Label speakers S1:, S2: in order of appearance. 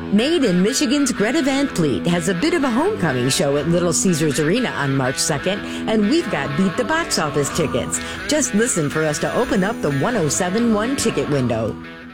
S1: Made in Michigan's Greta Van Fleet has a bit of a homecoming show at Little Caesars Arena on March 2nd, and we've got Beat the Box Office tickets. Just listen for us to open up the 1071 ticket window.